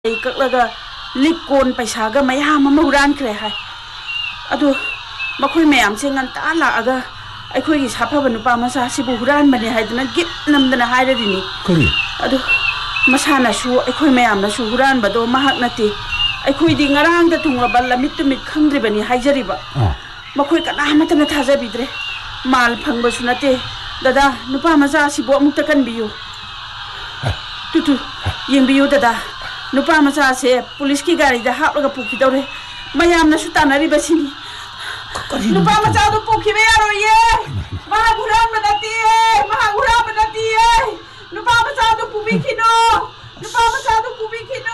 कलगा लिकोन पैसागा मयाम अमा हुरानख्रे हाय अदु मखोय मयाम से nganta लागा अखोय गी साफाब नुपा मसा सिबु हुरान बने हायदना गित नमदना हायरदिनी करी अदु मसाना सु अखोय मयाम ना सु हुरान बदो महक नते अखोय दि ngarang दा तुंगबा लमित तुमित खंद्रिबनी हायजरिबा मखोय कना मतना थाजाबिद्रे माल फंगबा सुनते दादा नुपा मसा सिबु अमुक्ता कनबियो तुतु येंबियो दादा नुपा मचा से पुलिस की गाड़ी दा हापलगा पुखिदौरे मयामना सु तानारिबसिनी नुपा मचा दो पुखिबे यारोये महागुरान बनतीए महागुरान बनतीए नुपा मचा दो पुबिखिनो नुपा मचा दो पुबिखिनो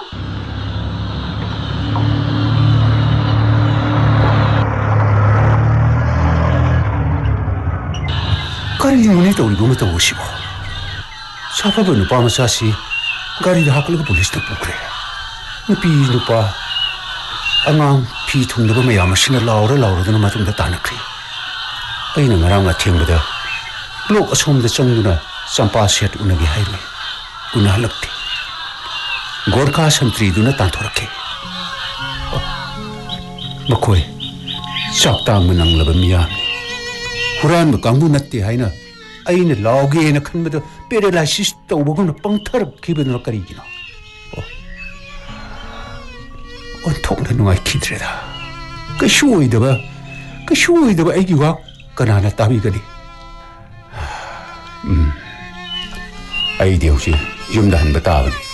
करियोने तौरिबो मतौसिबो साफाबो नुपा मचासी गाड़ी हाकलग पुलिस तक पुखरे नुपी नुपा अंगांग फी थुंदब मयाम सिना लाउर लाउरदना मतुंदा तानख्रे अइना ngarang अथेंबदा ब्लॉक असोमदा चंगदुना चंपा सेट उनगे हाइरे उना हलक्ते गोरखा संतरीदुना तांथोरखे मखोय चाकतांग मनंगलब मिया हुरान कांगु नत्ते हाइना अइना लाउगे न खनबदा पैरालाइसिस तौबगुना पंथर खिबदना करिगिना ओंथोंना नुआई खिद्रेदा कशुइदबा आइगी वा कनाना ताबिगनी आई देउसी युमदा हनबा ताबनी